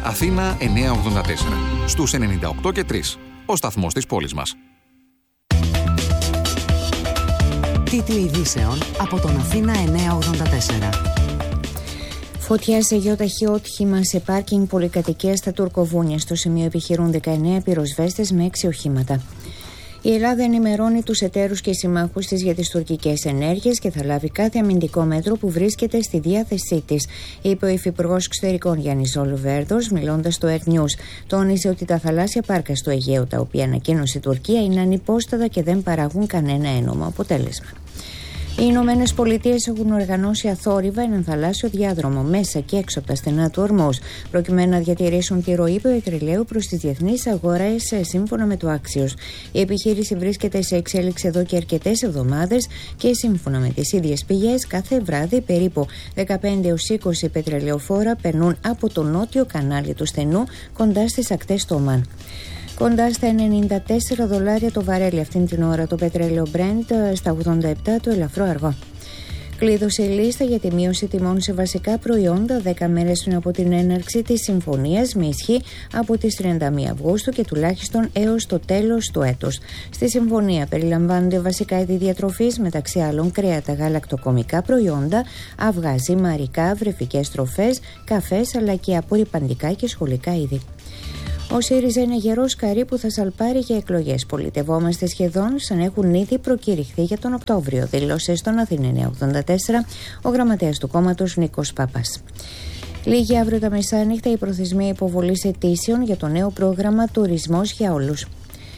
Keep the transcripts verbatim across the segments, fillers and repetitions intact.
Αθήνα εννιακόσια ογδόντα τέσσερα. Στους ενενήντα οκτώ και τρία. Ο σταθμός της πόλης μας. Τίτλοι ειδήσεων από τον Αθήνα εννιακόσια ογδόντα τέσσερα. Φωτιά σε γεωταχή όχημα σε πάρκινγκ πολυκατοικίας στα Τουρκοβούνια. Στο σημείο επιχειρούν δεκαεννέα πυροσβέστες με έξι οχήματα. Η Ελλάδα ενημερώνει τους εταίρους και συμμάχους της για τις τουρκικές ενέργειες και θα λάβει κάθε αμυντικό μέτρο που βρίσκεται στη διάθεσή της, είπε ο Υφυπουργός Εξωτερικών Γιάννης Ολιβέρδος, μιλώντας στο Air News. Τόνισε ότι τα θαλάσσια πάρκα στο Αιγαίο, τα οποία ανακοίνωσε η Τουρκία, είναι ανυπόστατα και δεν παράγουν κανένα ένομο αποτέλεσμα. Οι Ηνωμένες Πολιτείες έχουν οργανώσει αθόρυβα έναν θαλάσσιο διάδρομο μέσα και έξω από τα στενά του Ορμούζ, προκειμένου να διατηρήσουν τη ροή πετρελαίου προς τις διεθνείς αγορές σύμφωνα με το Axios. Η επιχείρηση βρίσκεται σε εξέλιξη εδώ και αρκετές εβδομάδες και σύμφωνα με τις ίδιες πηγές, κάθε βράδυ περίπου δεκαπέντε έως είκοσι πετρελαιοφόρα περνούν από το νότιο κανάλι του στενού κοντά στις ακτές του Ομάν. Κοντά στα ενενήντα τέσσερα δολάρια το βαρέλι αυτήν την ώρα το πετρέλαιο Brent, στα ογδόντα επτά το ελαφρό αργό. Κλείδωσε η λίστα για τη μείωση τιμών σε βασικά προϊόντα δέκα μέρες πριν από την έναρξη της συμφωνίας με ισχύ από τις τριάντα μία Αυγούστου και τουλάχιστον έως το τέλος του έτους. Στη συμφωνία περιλαμβάνονται βασικά είδη διατροφής, μεταξύ άλλων κρέατα, γαλακτοκομικά προϊόντα, αυγά, ζυμαρικά, βρεφικές τροφές, καφές αλλά και απορρυπαντικά και σχολικά είδη. Ο ΣΥΡΙΖΑ είναι γερό σκαρί που θα σαλπάρει για εκλογές. Πολιτευόμαστε σχεδόν σαν έχουν ήδη προκηρυχθεί για τον Οκτώβριο, δήλωσε στον Αθήνα εννιακόσια ογδόντα τέσσερα ο γραμματέας του κόμματος Νίκος Πάπας. Λίγη αύριο τα μεσάνυχτα η προθεσμία υποβολής αιτήσεων για το νέο πρόγραμμα Τουρισμός για Όλους.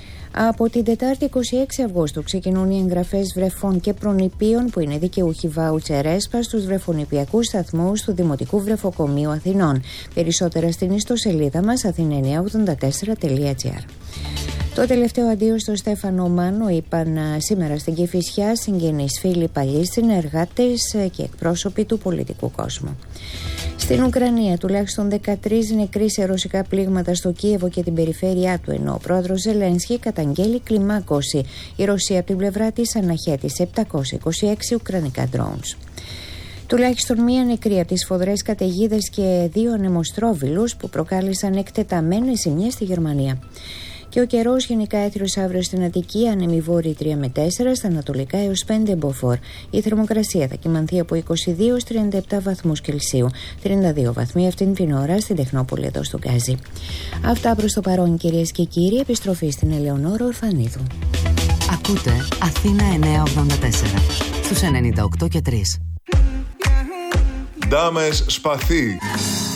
Από την Τετάρτη είκοσι έξι Αυγούστου ξεκινούν οι εγγραφές βρεφών και προνηπίων που είναι δικαιούχοι βάουτσερ ΕΣΠΑ στους βρεφονηπιακούς σταθμούς του Δημοτικού Βρεφοκομείου Αθηνών. Περισσότερα στην ιστοσελίδα μας αθήνα εννιακόσια ογδόντα τέσσερα τελεία τζι άρ. Το τελευταίο αντίο στο Στέφανο Μάνο είπαν σήμερα στην Κηφισιά συγγενείς, φίλοι, παλιοί συνεργάτες και εκπρόσωποι του πολιτικού κόσμου. Στην Ουκρανία, τουλάχιστον δεκατρείς νεκροί σε ρωσικά πλήγματα στο Κίεβο και την περιφέρειά του, ενώ ο πρόεδρος Ζελένσκι καταγγέλει κλιμάκωση. Η Ρωσία από την πλευρά της αναχέτησε επτακόσια είκοσι έξι ουκρανικά drones. Τουλάχιστον μία νεκρή από τις σφοδρές καταιγίδες και δύο ανεμοστρόβιλους που προκάλεσαν εκτεταμένες ζημιές στη Γερμανία. Και ο καιρός γενικά έθριος αύριο στην Αττική, άνεμοι βόρειοι τρία με τέσσερα, στα ανατολικά έως πέντε μποφόρ. Η θερμοκρασία θα κυμανθεί από είκοσι δύο έως τριάντα επτά βαθμούς Κελσίου. τριάντα δύο βαθμοί αυτήν την ώρα στην Τεχνόπολη εδώ στο Γκάζι. Αυτά προς το παρόν, κυρίες και κύριοι. Επιστροφή στην Ελεονόρα Ορφανίδου. Ακούτε Αθήνα εννιακόσια ογδόντα τέσσερα στους ενενήντα οκτώ και τρία. Ντάμες Σπαθί.